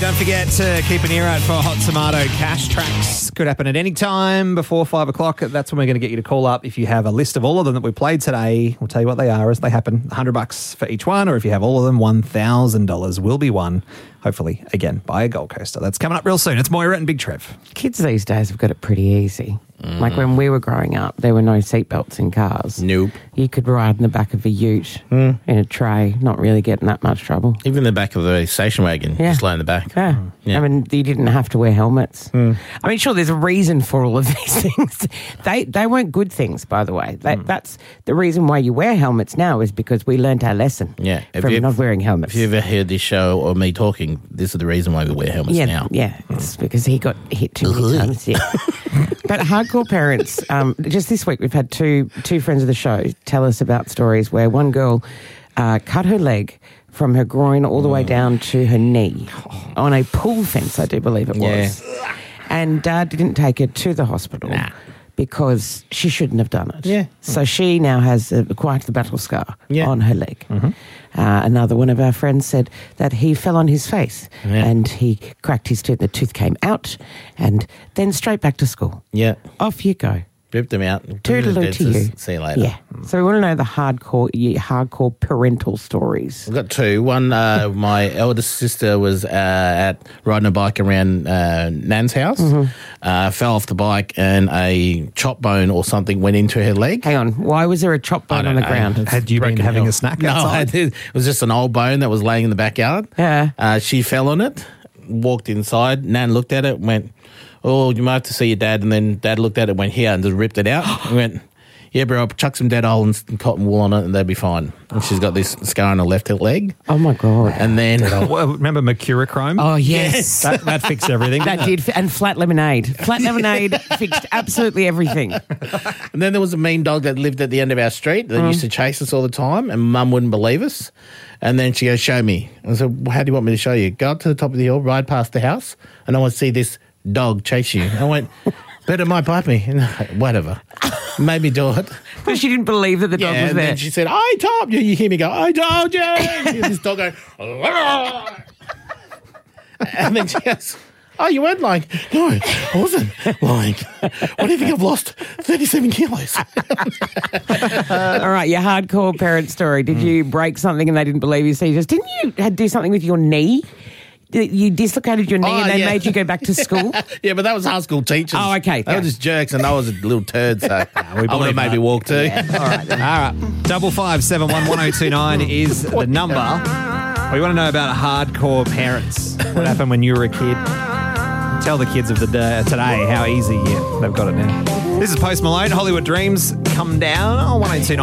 Don't forget to keep an ear out for Hot Tomato Cash Tracks. Could happen at any time before 5 o'clock. That's when we're going to get you to call up. If you have a list of all of them that we played today, we'll tell you what they are as they happen. $100 for each one, or if you have all of them, $1,000 will be won, hopefully, again, by a Gold Coaster. That's coming up real soon. It's Moira and Big Trev. Kids these days have got it pretty easy. Like when we were growing up, there were no seatbelts in cars. Nope. You could ride in the back of a ute in a tray, not really get in that much trouble. Even the back of the station wagon, just lay in the back. Yeah. Yeah. I mean, you didn't have to wear helmets. I mean, sure, there's a reason for all of these things. They weren't good things, by the way. That's the reason why you wear helmets now is because we learnt our lesson from not wearing helmets. If you ever heard this show or me talking, this is the reason why we wear helmets now. Yeah, it's because he got hit too many times. Yeah. But hardcore parents, just this week we've had two friends of the show tell us about stories where one girl cut her leg from her groin all the way down to her knee on a pool fence, I do believe it was. And Dad didn't take her to the hospital because she shouldn't have done it. Yeah. So she now has quite the battle scar on her leg. Another one of our friends said that he fell on his face and he cracked his tooth. The tooth came out and then straight back to school. Yeah. Off you go. Ripped them out. Toodaloo to you. See you later. Yeah. So we want to know the hardcore parental stories. I've got two. One, my eldest sister was riding a bike around Nan's house, fell off the bike and a chop bone or something went into her leg. Hang on. Why was there a chop bone on the ground? Had you been having a snack outside? No, it was just an old bone that was laying in the backyard. Yeah. She fell on it, walked inside. Nan looked at it and went, "Oh, you might have to see your dad." And then Dad looked at it, went here and just ripped it out. And went, "Yeah, bro, I'll chuck some dead oil and cotton wool on it and they'll be fine." And she's got this scar on her left leg. Oh, my God. And then... remember Mercurochrome? Oh, yes. That fixed everything. That did. And Flat Lemonade. Flat Lemonade fixed absolutely everything. And then there was a mean dog that lived at the end of our street that used to chase us all the time, and Mum wouldn't believe us. And then she goes, "Show me." And I said, "How do you want me to show you?" "Go up to the top of the hill, ride past the house, and I want to see this dog chase you." I went, "But it might bite me." And whatever. Made me do it. But she didn't believe that the dog was and there. Then she said, "I told you." You hear me go, "I told you." And this dog going, and then she goes, "Oh, you weren't lying." "No, I wasn't lying. What do you think? I've lost 37 kilos. All right, your hardcore parent story. Did you break something and they didn't believe you? So you just, didn't you do something with your knee? You dislocated your knee and they made you go back to school? Yeah, but that was high school teachers. Oh, okay. They were just jerks and I was a little turd, so I would have made me walk too. Yeah. All right. 55711029 is the number. We want to know about hardcore parents. What happened when you were a kid? Tell the kids of the day, today how easy they've got it now. This is Post Malone, Hollywood Dreams. Come down on 1029.